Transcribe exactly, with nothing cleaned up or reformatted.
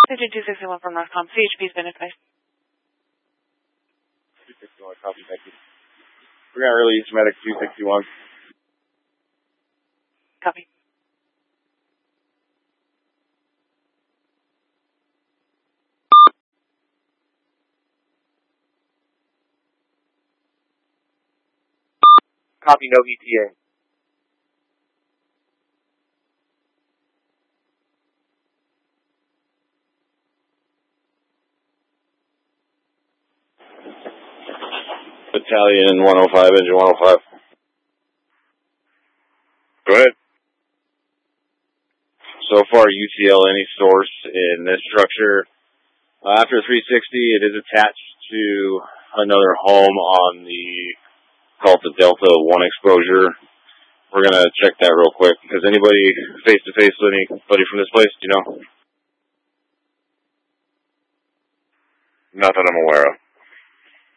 Digit two sixty-one from Northcom. C H P's been advised. two sixty-one, copy, thank you. We're going to release medic two sixty-one. Copy. Copy, no E T A. Battalion one oh five, engine one oh five. Go ahead. So far, U T L any source in this structure. Uh, after three sixty, it is attached to another home on the, called the Delta one exposure. We're going to check that real quick. Is anybody face-to-face with anybody from this place? Do you know? Not that I'm aware of.